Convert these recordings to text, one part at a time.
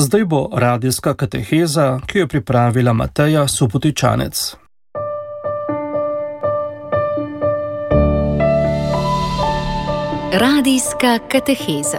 Zdaj bo radijska kateheza, ki jo pripravila Mateja Subotičanec. Radijska kateheza.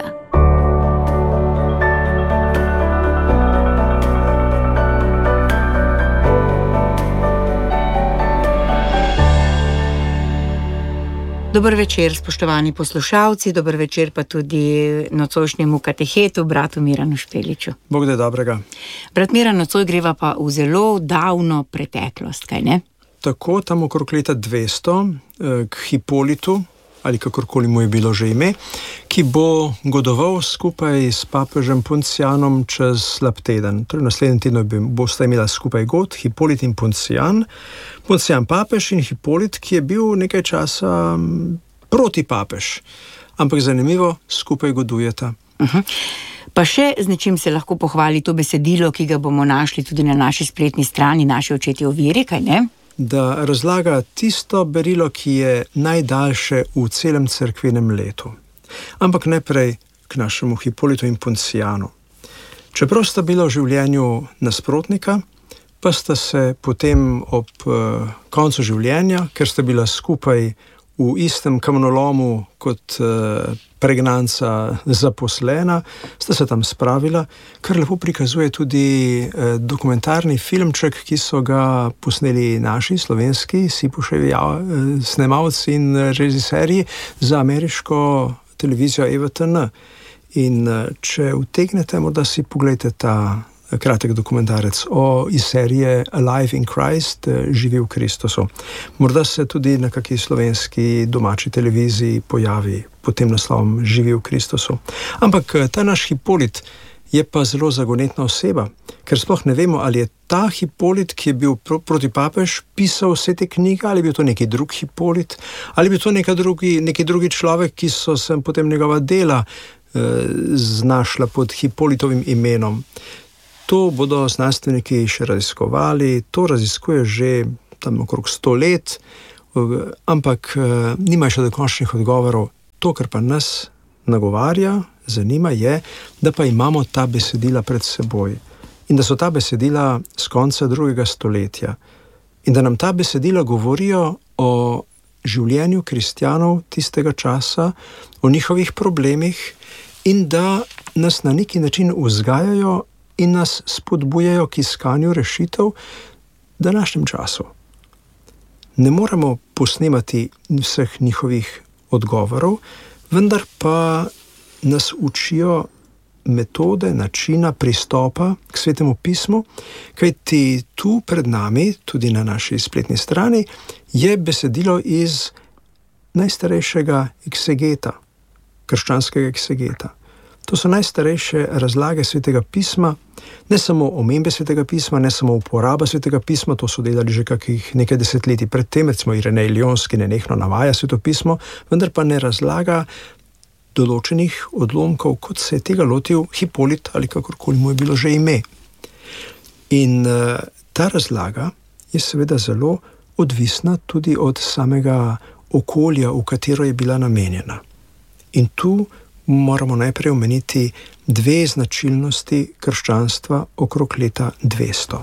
Dober večer, spoštovani poslušalci, dober večer pa tudi nocojšnjemu katehetu, bratu Miranu Špeliču. Bog da dobrega. Brat Miran, nocoj greva pa v zelo davno preteklost, kaj ne? Tako, tam okrog leta 200 k Hipolitu, ali kakorkoli mu je bilo že ime, ki bo godoval skupaj s papežem Poncijanom čez slab teden. Torej, naslednji teden bosta imela skupaj god, Hipolit in Poncijan. Poncijan papež in Hipolit, ki je bil nekaj časa proti papež. Ampak zanimivo, skupaj godujeta. Pa še z nečim se lahko pohvali to besedilo, ki ga bomo našli tudi na naši spletni strani, Naši očetje v veri, kaj ne? Da razlaga tisto berilo, ki je najdaljše v celem cerkvenem letu. Ampak najprej k našemu Hipolitu in Poncijanu. Čeprav sta bila v življenju nasprotnika, pa sta se potem ob koncu življenja, ker sta bila skupaj v istem kamnolomu kot pregnanca zaposlena, sta se tam spravila, kar lepo prikazuje tudi dokumentarni filmček, ki so ga posneli naši slovenski Sipuševi snemalci in režiserji za ameriško televizijo EWTN. In če utegnete, morda si pogledajte ta kratek dokumentarec iz serije Alive in Christ, živi v Kristusu. Morda se tudi na kakšni slovenski domači televiziji pojavi pod tem naslovom Živi v Kristusu. Ampak ta naš Hipolit je pa zelo zagonetna oseba, ker sploh ne vemo, ali je ta Hipolit, ki je bil proti papež, pisal vse te knjige, ali je bil to neki drug Hipolit, ali je bil to neki drugi človek, ki so se potem njegova dela znašla pod Hipolitovim imenom. To bodo znanstveniki še raziskovali, to raziskuje že tam okrog 100 let, ampak nima še dokončnih odgovorov. To, kar pa nas nagovarja, zanima je, da pa imamo ta besedila pred seboj in da so ta besedila z konca 2. stoletja in da nam ta besedila govorijo o življenju kristjanov tistega časa, o njihovih problemih in da nas na neki način vzgajajo in nas spodbujajo k iskanju rešitev v današnjem času. Ne moremo posnemati vseh njihovih odgovorov, vendar pa nas učijo metode, načina, pristopa k Svetemu pismu, kajti tu pred nami, tudi na naši spletni strani, je besedilo iz najstarejšega eksegeta, krščanskega eksegeta. To so najstarejše razlage Svetega pisma, ne samo omembe Svetega pisma, ne samo uporaba Svetega pisma, to so delali že kakih nekaj desetletij predtem, recimo Irenej Lionski nenehno navaja Sveto pismo, vendar pa ne razlaga določenih odlomkov, kot se je tega lotil Hipolit ali kakorkoli mu je bilo že ime. In ta razlaga je seveda zelo odvisna tudi od samega okolja, v katero je bila namenjena. In tu moramo najprej omeniti dve značilnosti krščanstva okrog leta 200.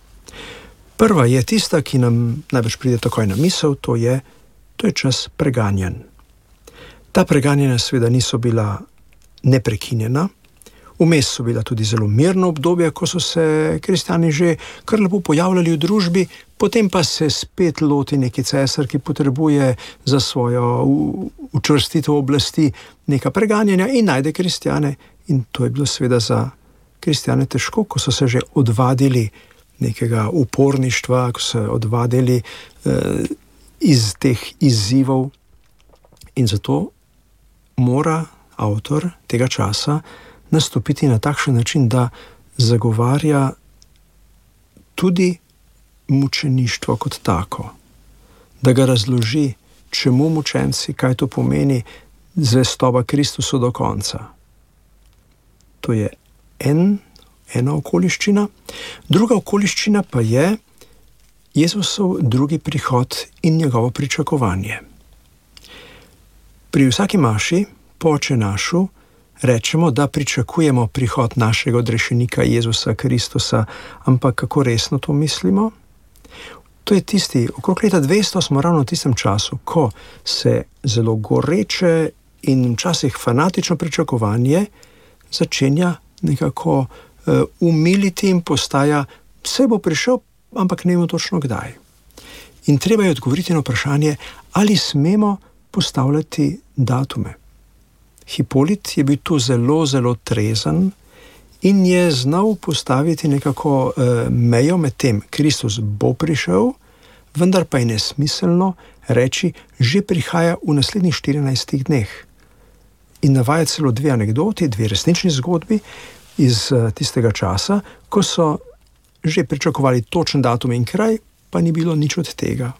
Prva je tista, ki nam največ pride takoj na misel, to je čas preganjanj. Ta preganjanja seveda niso bila neprekinjena, vmes so bila tudi zelo mirno obdobje, ko so se kristjani že kar lepo pojavljali v družbi, potem pa se spet loti neki cesar, ki potrebuje za svojo učvrstitev oblasti neka preganjanja in najde kristjane. In to je bilo seveda za kristjane težko, ko so se že odvadili nekega uporništva, ko so se odvadili iz teh izzivov. In zato mora avtor tega časa nastopiti na takšen način, da zagovarja tudi mučeništvo kot tako. Da ga razloži, čemu mučenci, kaj to pomeni zvestoba Kristusu do konca. To je ena okoliščina. Druga okoliščina pa je Jezusov drugi prihod in njegovo pričakovanje. Pri vsaki maši po Oče našu rečemo, da pričakujemo prihod našega odrešenika Jezusa Kristusa, ampak kako resno to mislimo? To je tisti, okrog leta 200 smo ravno v tistem času, ko se zelo goreče in včasih fanatično pričakovanje začenja nekako umiliti in postaja, vse bo prišel, ampak ne vemo točno kdaj. In treba je odgovoriti na vprašanje, ali smemo postavljati datume. Hipolit je bil tu zelo, zelo trezen in je znal postaviti nekako mejo med tem, Kristus bo prišel, vendar pa je nesmiselno reči, že prihaja v naslednjih 14 dneh. In navaja celo dve anekdoti, dve resnični zgodbi iz tistega časa, ko so že pričakovali točen datum in kraj, pa ni bilo nič od tega.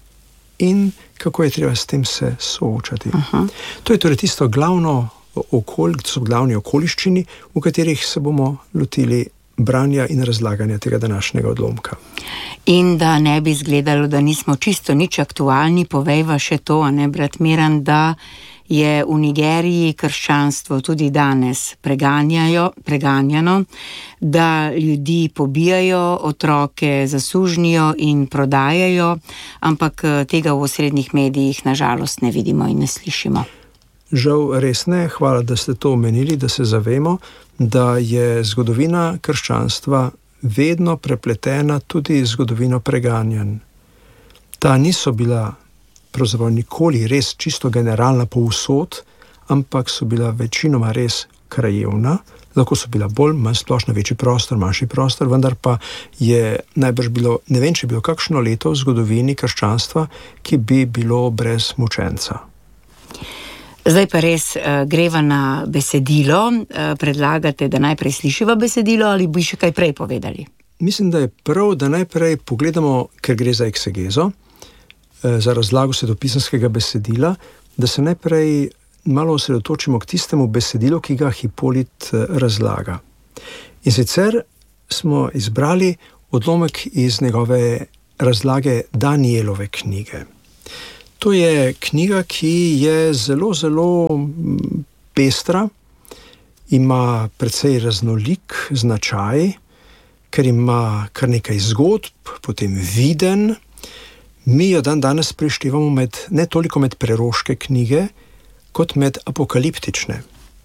In kako je treba s tem se soočati. Aha. To je torej tisto glavno to so glavni okoliščini, v katerih se bomo lotili branja in razlaganja tega današnjega odlomka. In da ne bi izgledalo, da nismo čisto nič aktualni, povejva še to, a ne, brat Miran, da je v Nigeriji krščanstvo tudi danes preganjano, da ljudi pobijajo, otroke zasužnijo in prodajajo, ampak tega v osrednjih medijih nažalost ne vidimo in ne slišimo. Žal res ne, hvala, da ste to omenili, da se zavemo, da je zgodovina krščanstva vedno prepletena tudi zgodovino preganjanj. Ta niso bila pravzaprav nikoli res čisto generalna povsod, ampak so bila večinoma res krajevna, lahko so bila bolj, manj splošna, večji prostor, manjši prostor, vendar pa je najbrž bilo, ne vem, če je bilo kakšno leto v zgodovini krščanstva, ki bi bilo brez mučenca. Zdaj pa res greva na besedilo, predlagate, da najprej slišiva besedilo ali bi še kaj prej povedali? Mislim, da je prav, da najprej pogledamo, ker gre za eksegezo, za razlago svetopisemskega besedila, da se najprej malo osredotočimo k tistemu besedilu, ki ga Hipolit razlaga. In sicer smo izbrali odlomek iz njegove razlage Danielove knjige. To je knjiga, ki je zelo, zelo pestra, ima precej raznolik značaj, ker ima kar nekaj zgodb, potem viden. Mi jo danes prištevamo ne toliko med preroške knjige, kot med apokaliptične.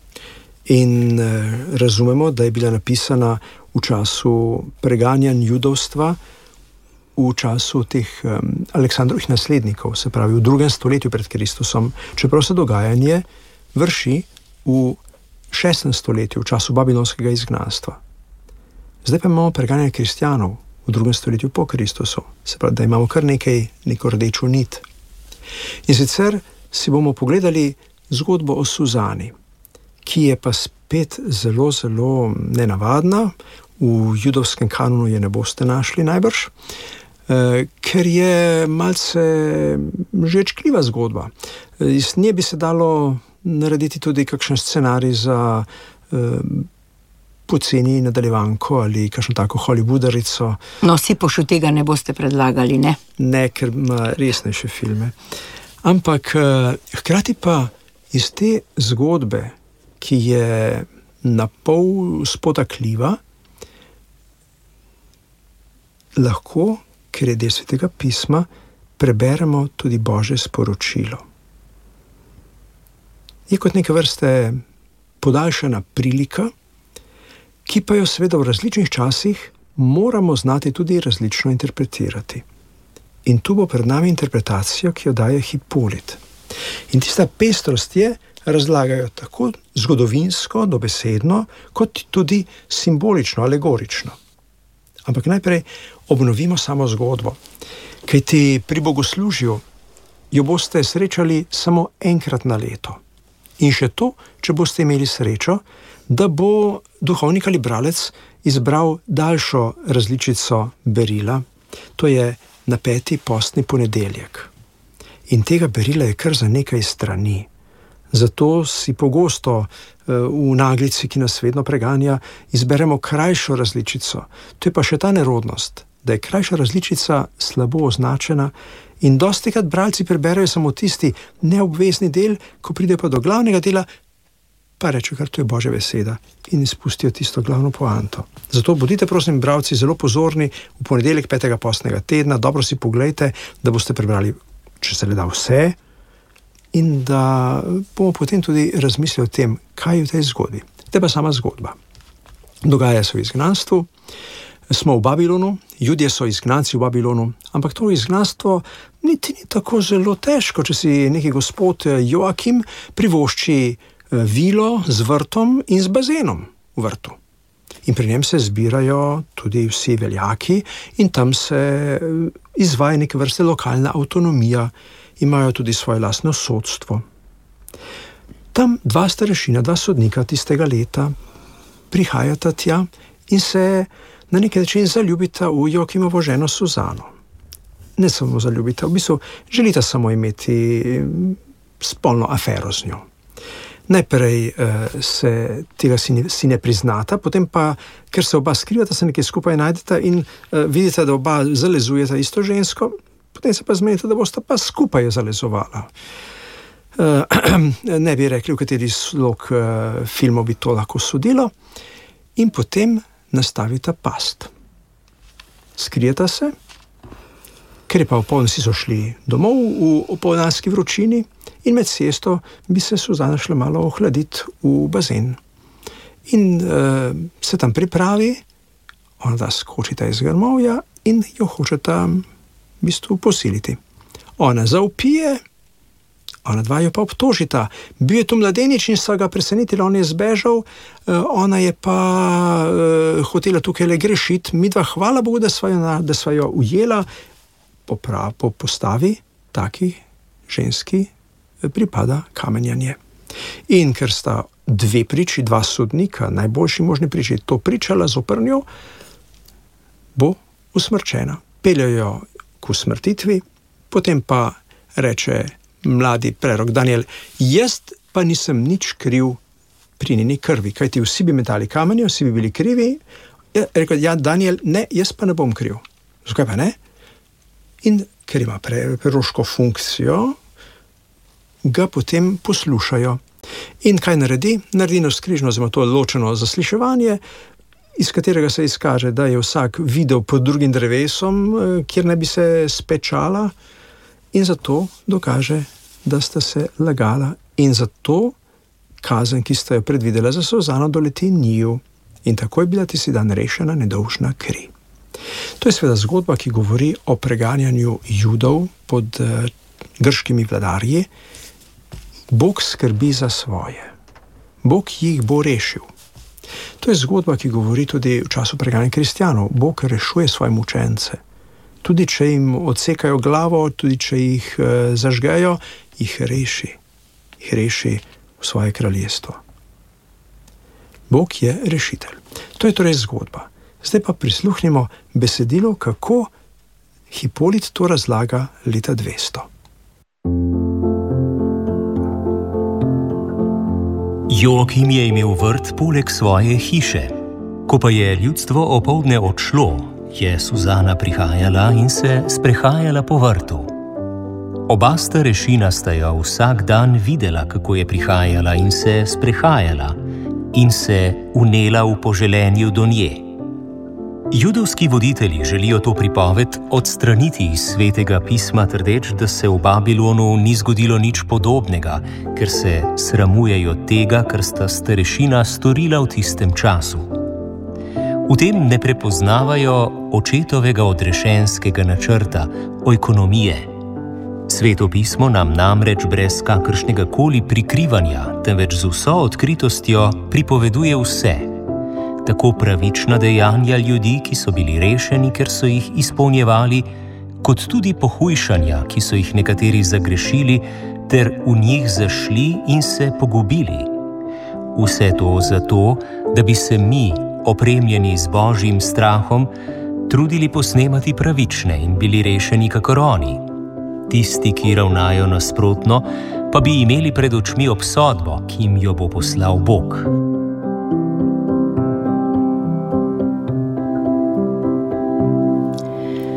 In razumemo, da je bila napisana v času preganjanj judovstva, v času teh Aleksandrovih naslednikov, se pravi v 2. stoletju pred Kristusom, čeprav se dogajanje vrši v 6. stoletju, v času babilonskega izgnanstva. Zdaj pa imamo preganjanje kristjanov v 2. stoletju po Kristusu, se pravi, da imamo kar neko rdečo nit. In sicer si bomo pogledali zgodbo o Suzani, ki je pa spet zelo, zelo nenavadna, v judovskem kanonu je ne boste našli najbrž, ker je malce že čkljiva zgodba. Iz nje bi se dalo narediti tudi kakšen scenarij za poceni nadaljevanko ali kakšno tako hollywoodarico. No, si pošu tega ne boste predlagali, ne? Ne, ker ima resnejše filme. Ampak hkrati pa iz te zgodbe, ki je na pol spodakljiva, lahko, ker je del Svetega pisma, preberemo tudi Božje sporočilo. Je kot neke vrste podaljšana prilika, ki pa jo seveda v različnih časih moramo znati tudi različno interpretirati. In tu bo pred nami interpretacija, ki jo daje Hipolit. In tista pestrost je, razlagajo tako zgodovinsko, dobesedno, kot tudi simbolično, alegorično. Ampak najprej obnovimo samo zgodbo, kajti pri bogoslužju jo boste srečali samo enkrat na leto. In še to, če boste imeli srečo, da bo duhovnik ali bralec izbral daljšo različico berila, to je na 5. postni ponedeljek. In tega berila je kar za nekaj strani. Zato si pogosto v naglici, ki nas vedno preganja, izberemo krajšo različico. To je pa še ta nerodnost, da je krajša različica slabo označena in dostikrat bralci preberejo samo tisti neobvezni del, ko pride pa do glavnega dela, pa reče, kar to je Božja beseda in izpustijo tisto glavno poanto. Zato bodite, prosim, bravci, zelo pozorni v ponedeljek 5. postnega tedna, dobro si poglejte, da boste prebrali, če se le da, vse in da bomo potem tudi razmislili o tem, kaj je v tej zgodbi. To je pa sama zgodba. Dogaja se v izgnanstvu, smo v Babilonu, Judje so izgnanci v Babilonu, ampak to izgnanstvo niti ni tako zelo težko, če si neki gospod Joakim privošči vilo z vrtom in z bazenom v vrtu. In pri njem se zbirajo tudi vsi veljaki in tam se izvaja neke vrste lokalna avtonomija, imajo tudi svoje lastno sodstvo. Tam 2 starešina, 2 sodnika tistega leta prihajata tja in se na neki način zaljubita v Joakimovo ženo Suzano. Ne samo zaljubita, v bistvu želita samo imeti spolno afero z njo. Najprej se tega si ne priznata, potem pa, ker se oba skrivata, se nekaj skupaj najdeta in vidite, da oba zalezujeta isto žensko, potem se pa zmenite, da bosta pa skupaj zalezovala. Ne bi rekli, v kateri slog filmov bi to lahko sodilo, in potem nastavita past. Skrijeta se, ker je pa opolnoči so šli domov v opoldanski vročini in med siesto bi se Suzana šla malo ohladiti v bazen. In se tam pripravi, ona da skočita iz grmovja in jo hočeta v bistvu posiliti. Ona zaupije, ona dva jo pa obtožita. Bil je tu mladenič in so ga presenetili, on je zbežal, ona je pa hotela tukaj le grešiti. Midva, hvala Bogu, da sva jo ujela. Po postavi taki ženski pripada kamenjanje. In ker sta 2 priči, 2 sodnika, najboljši možni priči, to pričala zoper njo, bo usmrčena. Peljajo k usmrtitvi, potem pa reče mladi prerok Daniel, jaz pa nisem nič kriv pri njeni krvi, kajti vsi bi metali kamenje, vsi bi bili krivi. Rekel, ja, Daniel, ne, jaz pa ne bom kriv. Zakaj pa ne? In ker ima preroško funkcijo, ga potem poslušajo. In kaj naredi? Naredi navzkrižno, oziroma to ločeno zasliševanje, iz katerega se izkaže, da je vsak videl pod drugim drevesom, kjer ne bi se spečala, in zato dokaže, da sta se lagala. In zato kazen, ki sta jo predvidela za Suzano, doleti njiju. In tako je bila tisti dan rešena nedolžna kri. To je seveda zgodba, ki govori o preganjanju Judov pod grškimi vladarji. Bog skrbi za svoje. Bog jih bo rešil. To je zgodba, ki govori tudi v času preganjanja kristjanov. Bog rešuje svoje mučence. Tudi če jim odsekajo glavo, tudi če jih zažgejo, jih reši. Jih reši v svoje kraljestvo. Bog je rešitelj. To je torej zgodba. Zdaj pa prisluhnimo besedilo, kako Hipolit to razlaga leta 200. Joakim je imel vrt poleg svoje hiše. Ko pa je ljudstvo opoldne odšlo, je Suzana prihajala in se sprehajala po vrtu. Oba starešina sta jo vsak dan videla, kako je prihajala in se sprehajala in se unela v poželenju do nje. Judovski voditelji želijo to pripoved odstraniti iz svetega pisma, trdeč, da se v Babilonu ni zgodilo nič podobnega, ker se sramujejo tega, kar sta starešina storila v tistem času. V tem ne prepoznavajo očetovega odrešenskega načrta, oikonomije. Sveto pismo nam namreč brez kakršnega koli prikrivanja, temveč z vso odkritostjo pripoveduje vse. Tako pravična dejanja ljudi, ki so bili rešeni, ker so jih izpolnjevali, kot tudi pohujšanja, ki so jih nekateri zagrešili, ter v njih zašli in se pogubili. Vse to zato, da bi se mi, opremljeni z Božjim strahom, trudili posnemati pravične in bili rešeni kakor oni. Tisti, ki ravnajo nasprotno, pa bi imeli pred očmi obsodbo, ki jim jo bo poslal Bog.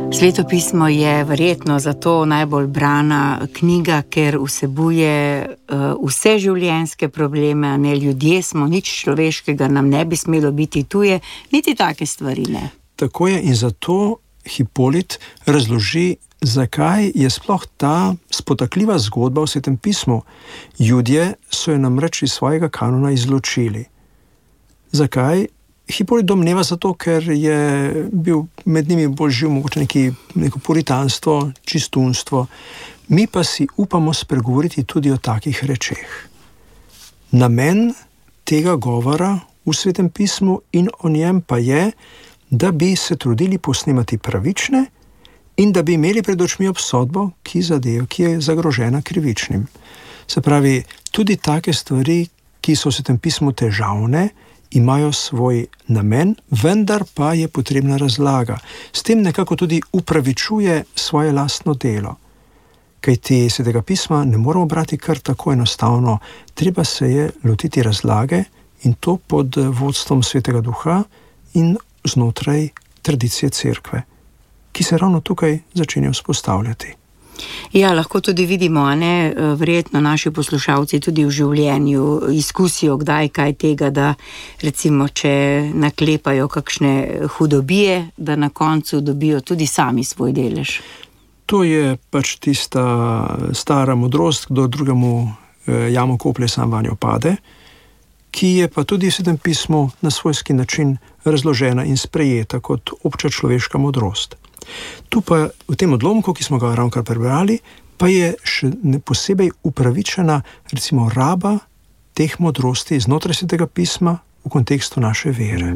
Sveto pismo je verjetno zato najbolj brana knjiga, ker vsebuje vse življenjske probleme, a ne, ljudje smo, nič človeškega nam ne bi smelo biti tuje, niti take stvari ne. Tako je, in zato Hipolit razloži, zakaj je sploh ta spotakljiva zgodba v Svetem pismu. Judje so jo namreč iz svojega kanona izločili. Zakaj? Hipolit domneva zato, ker je bil med njimi bolj živ mogoče neko puritanstvo, čistunstvo. Mi pa si upamo spregovoriti tudi o takih rečeh. Namen tega govora v Svetem pismu in o njem pa je, da bi se trudili posnemati pravične in da bi imeli pred očmi obsodbo, ki je zagrožena krivičnim. Se pravi, tudi take stvari, ki so v Svetem pismu težavne, imajo svoj namen, vendar pa je potrebna razlaga. S tem nekako tudi upravičuje svoje lastno delo. Kajti Svetega pisma ne moramo brati kar tako enostavno, treba se je lotiti razlage in to pod vodstvom Svetega Duha in znotraj tradicije cerkve, ki se ravno tukaj začenja vzpostavljati. Ja, lahko tudi vidimo, a ne, verjetno naši poslušalci tudi v življenju izkusijo kdaj kaj tega, da recimo, če naklepajo kakšne hudobije, da na koncu dobijo tudi sami svoj delež. To je pač tista stara modrost, kdo drugemu jamo koplje, sam vanjo pade, ki je pa tudi v Svetem pismu na svojski način razložena in sprejeta kot obča človeška modrost. Tu pa v tem odlomku, ki smo ga ravnokar prebrali, pa je še posebej upravičena recimo raba teh modrosti znotraj Svetega pisma v kontekstu naše vere.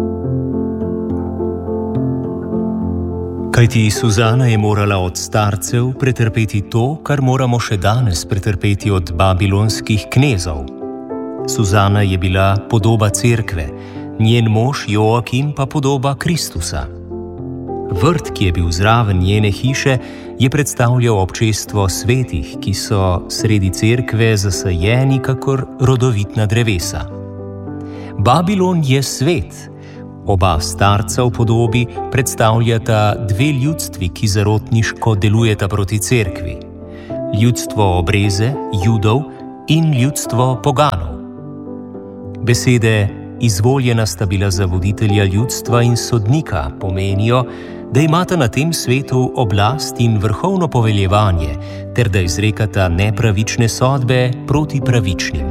Kajti Suzana je morala od starcev pretrpeti to, kar moramo še danes pretrpeti od babilonskih knezov. Suzana je bila podoba cerkve, njen mož Joakim pa podoba Kristusa. Vrt, ki je bil zraven njene hiše, je predstavljal občestvo svetih, ki so sredi cerkve zasajeni kakor rodovitna drevesa. Babilon je svet. Oba starca v podobi predstavljata dve ljudstvi, ki zarotniško delujeta proti cerkvi. Ljudstvo obreze, Judov, in ljudstvo poganov. Besede izvoljena sta bila za voditelja ljudstva in sodnika pomenijo, da imata na tem svetu oblast in vrhovno poveljevanje, ter da izrekata nepravične sodbe proti pravičnim.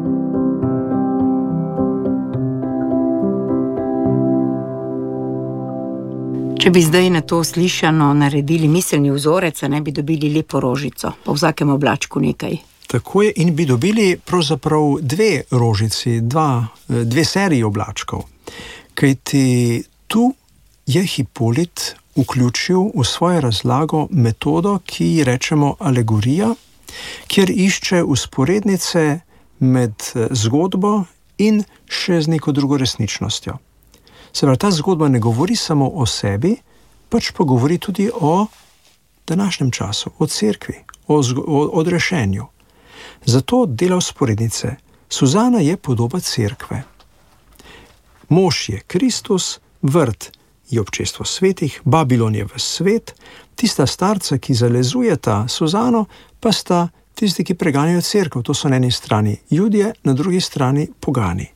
Če bi zdaj na to slišano naredili miselni vzorec, ne bi dobili lepo rožico, po vsakem oblačku nekaj. Tako je, in bi dobili pravzaprav dve rožici, dve seriji oblačkov. Kajti tu je Hipolit vključil v svojo razlago metodo, ki ji rečemo alegorija, kjer išče vzporednice med zgodbo in še z neko drugo resničnostjo. Se pravi, ta zgodba ne govori samo o sebi, pač pa govori tudi o današnjem času, o cerkvi, o odrešenju. Zato dela vzporednice. Suzana je podoba cerkve. Mož je Kristus, vrt je občestvo svetih, Babilon je ves svet, tista starca, ki zalezujeta Suzano, pa sta tisti, ki preganjajo cerkev. To so na eni strani Judje, na drugi strani pogani.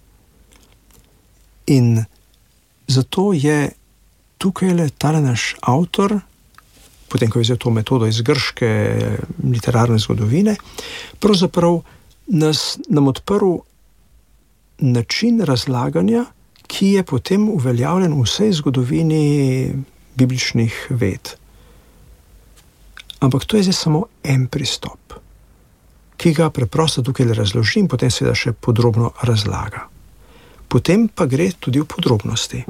In zato je tukaj tale naš avtor, potem ko je vzel to metodo iz grške literarne zgodovine, pravzaprav nam odprl način razlaganja, ki je potem uveljavljen v vsej zgodovini bibličnih ved. Ampak to je zdaj samo en pristop, ki ga preprosto tukaj razložim, potem seveda še podrobno razlaga. Potem pa gre tudi v podrobnosti.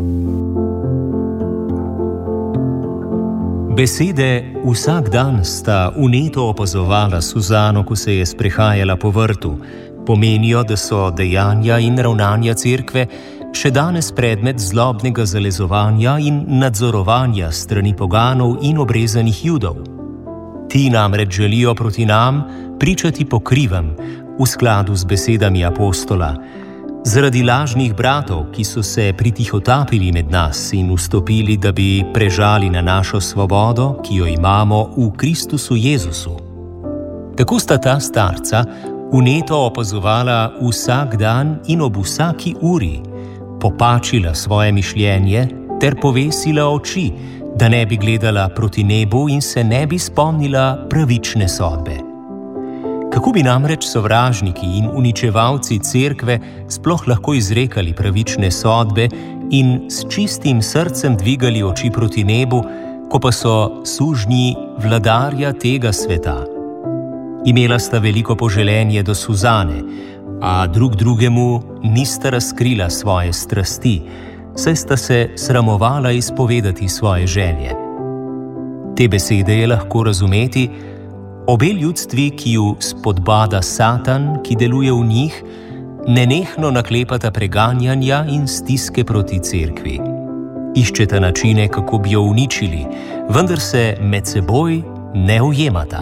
Besede vsak dan sta vneto opazovala Suzano, ko se je sprehajala po vrtu. Pomenijo, da so dejanja in ravnanja cerkve še danes predmet zlobnega zalezovanja in nadzorovanja strani poganov in obrezanih Judov. Ti namreč želijo proti nam pričati po krivem, v skladu z besedami apostola: Zaradi lažnih bratov, ki so se pritihotapili med nas in vstopili, da bi prežali na našo svobodo, ki jo imamo v Kristusu Jezusu. Tako sta ta starca vneto opazovala vsak dan in ob vsaki uri, popačila svoje mišljenje ter povesila oči, da ne bi gledala proti nebu in se ne bi spomnila pravične sodbe. Kako bi namreč sovražniki in uničevalci cerkve sploh lahko izrekali pravične sodbe in s čistim srcem dvigali oči proti nebu, ko pa so sužnji vladarja tega sveta? Imela sta veliko poželenje do Suzane, a drug drugemu nista razkrila svoje strasti, saj sta se sramovala izpovedati svoje želje. Te besede je lahko razumeti: obe ljudstvi, ki ju spodbada Satan, ki deluje v njih, nenehno naklepata preganjanja in stiske proti cerkvi. Iščeta načine, kako bi jo uničili, vendar se med seboj ne ujemata.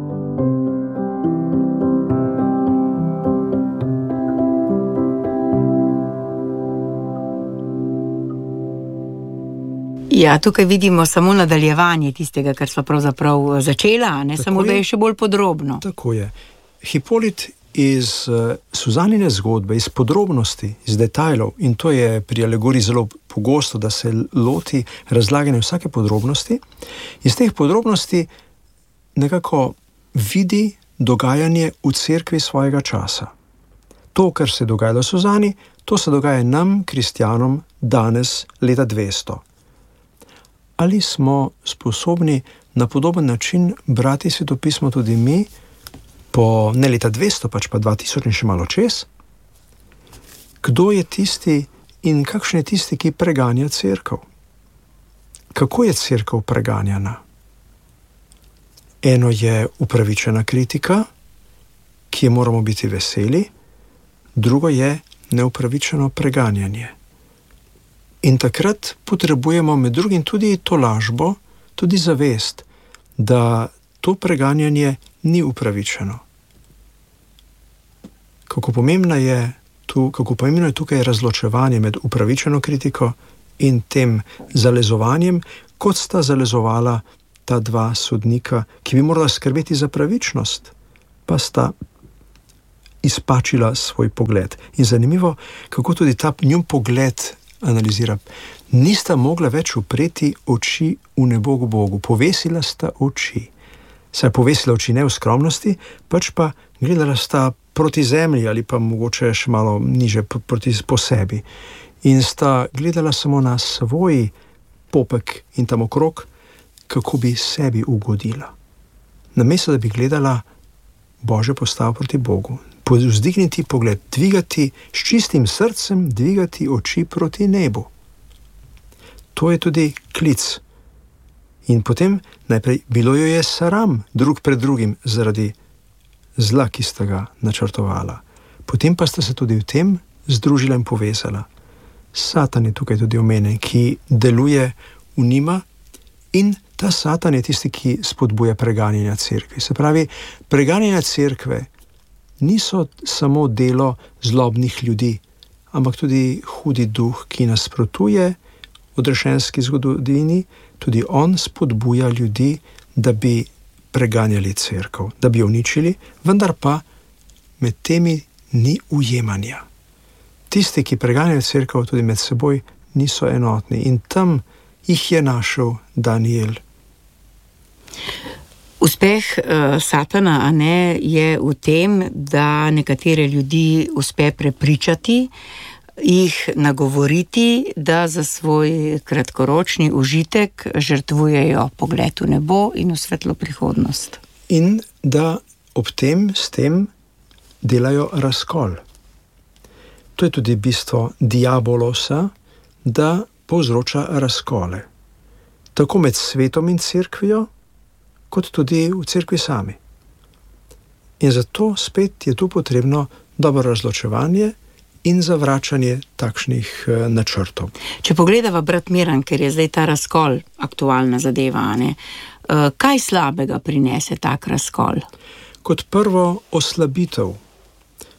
Ja, tukaj vidimo samo nadaljevanje tistega, kar sva pravzaprav začela, ne samo, da je še bolj podrobno. Tako je. Hipolit iz Suzanine zgodbe, iz podrobnosti, iz detajlov, in to je pri alegoriji zelo pogosto, da se loti razlaganja vsake podrobnosti, iz teh podrobnosti nekako vidi dogajanje v cerkvi svojega časa. To, kar se je dogajalo v Suzani, to se dogaja nam, kristjanom, danes, leta 200. Ali smo sposobni na podoben način brati svetopismo tudi mi, po ne leta 200, pač pa 2000 in še malo čez? Kdo je tisti in kakšen je tisti, ki preganja cerkev? Kako je cerkev preganjana? Eno je upravičena kritika, ki je moramo biti veseli, drugo je neupravičeno preganjanje. In takrat potrebujemo med drugim tudi tolažbo, tudi zavest, da to preganjanje ni upravičeno. Kako pomembno je tukaj razločevanje med upravičeno kritiko in tem zalezovanjem, kot sta zalezovala ta dva sodnika, ki bi morala skrbeti za pravičnost, pa sta izpačila svoj pogled. In zanimivo, kako tudi ta njun pogled analizira. Nista mogla več upreti oči v nebo k Bogu, povesila sta oči. Saj povesila oči ne v skromnosti, pač pa gledala sta proti zemlji ali pa mogoče še malo niže po sebi. In sta gledala samo na svoj popek in tam okrog, kako bi sebi ugodila. Namesto da bi gledala Božjo postavo proti Bogu. Vzdigniti pogled, dvigati s čistim srcem, dvigati oči proti nebu. To je tudi klic. In potem najprej bilo jo je sram drug pred drugim zaradi zla, ki sta ga načrtovala. Potem pa sta se tudi v tem združila in povezala. Satan je tukaj tudi omenjen, ki deluje v njima, in ta Satan je tisti, ki spodbuja preganjanja cerkve. Se pravi, preganjanja cerkve niso samo delo zlobnih ljudi, ampak tudi hudi duh, ki nasprotuje odrešenski zgodovini, tudi on spodbuja ljudi, da bi preganjali cerkev, da bi jo uničili, vendar pa med temi ni ujemanja. Tisti, ki preganjajo cerkev, tudi med seboj niso enotni, in tam jih je našel Daniel. Uspeh Satana, a ne, je v tem, da nekatere ljudi uspe prepričati, jih nagovoriti, da za svoj kratkoročni užitek žrtvujejo pogled v nebo in v svetlo prihodnost. In da ob tem s tem delajo razkol. To je tudi bistvo diabolosa, da povzroča razkole. Tako med svetom in cerkvijo, kot tudi v cerkvi sami. In zato spet je tu potrebno dobro razločevanje in zavračanje takšnih načrtov. Če pogledava, brat Miran, ker je zdaj ta razkol aktualna zadeva, ne? Kaj slabega prinese tak razkol? Kot prvo, oslabitev.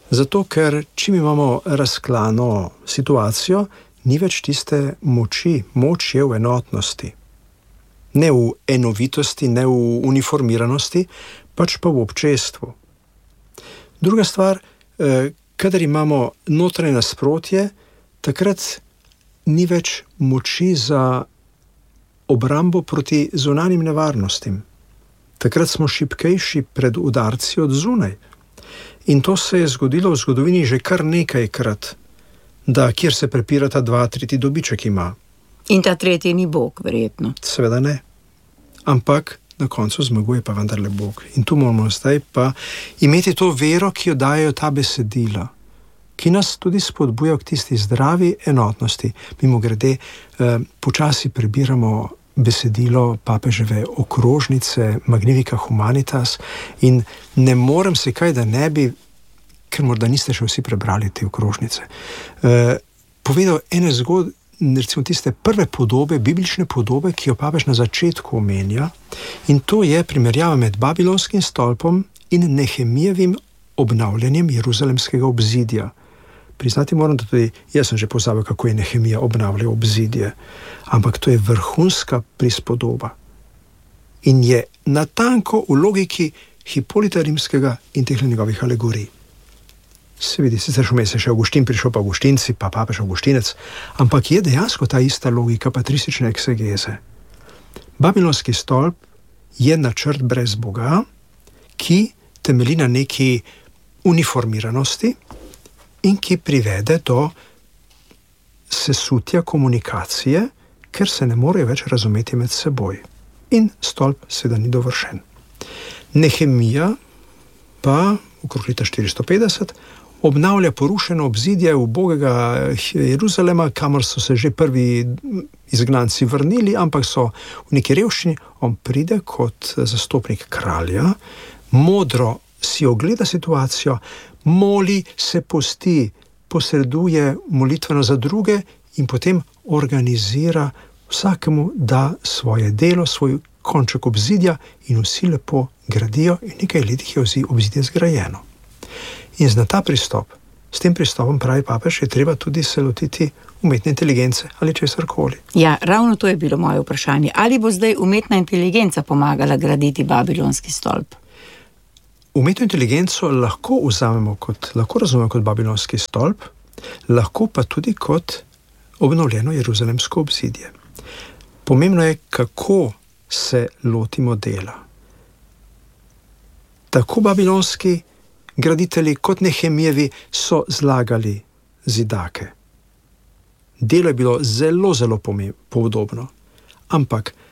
Zato, ker čim imamo razklano situacijo, ni več tiste moči, moč je v enotnosti. Ne v enovitosti, ne v uniformiranosti, pač pa v občestvu. Druga stvar, kadar imamo notranje nasprotje, takrat ni več moči za obrambo proti zunanjim nevarnostim. Takrat smo šibkejši pred udarci od zunaj. In to se je zgodilo v zgodovini že kar nekajkrat, da kjer se prepirata dva, tretji dobiček ima. In ta tretji ni Bog, verjetno. Seveda ne. Ampak na koncu zmaguje pa vendarle Bog. In tu moramo zdaj pa imeti to vero, ki jo dajo ta besedila, ki nas tudi spodbuja k tisti zdravi enotnosti. Mimogrede, počasi prebiramo besedilo papeževe okrožnice Magnificat Humanitas in ne morem se kaj, da ne bi, ker morda niste še vsi prebrali te okrožnice, povedal ene zgodbe, recimo tiste prve podobe, biblične podobe, ki jo papež na začetku omenja, in to je primerjava med Babilonskim stolpom in Nehemijevim obnavljanjem Jeruzalemskega obzidja. Priznati moram, da tudi jaz sem že pozabil, kako je Nehemija obnavljal obzidje, ampak to je vrhunska prispodoba. In je natanko v logiki Hipolita Rimskega in teh njegovih alegorij. Se vidi, sicer vmes je še Avguštin prišel, pa Avguštinci, pa papež Avguštinec, ampak je dejansko ta ista logika patristične eksegeze. Babilonski stolp je načrt brez Boga, ki temelji na neki uniformiranosti in ki privede do sesutja komunikacije, ker se ne morejo več razumeti med seboj. In stolp seveda ni dovršen. Nehemija pa okrog leta 450 obnavlja porušeno obzidje ubogega Jeruzalema, kamor so se že prvi izgnanci vrnili, ampak so v neki revščini. On pride kot zastopnik kralja, modro si ogleda situacijo, moli, se posti, posreduje molitveno za druge in potem organizira vsakemu, da svoje delo, svoj konček obzidja, in vsi lepo gradijo in nekaj letih je obzidje zgrajeno. In zna ta pristop, s tem pristopom, pravi papež, je treba tudi se lotiti umetne inteligence ali česarkoli. Ja, ravno to je bilo moje vprašanje. Ali bo zdaj umetna inteligenca pomagala graditi Babilonski stolp? Umetno inteligenco lahko razumemo kot Babilonski stolp, lahko pa tudi kot obnovljeno Jeruzalemsko obzidje. Pomembno je, kako se lotimo dela. Tako babilonski graditelji kot Nehemijevi so zlagali zidake. Delo je bilo zelo, zelo podobno. Ampak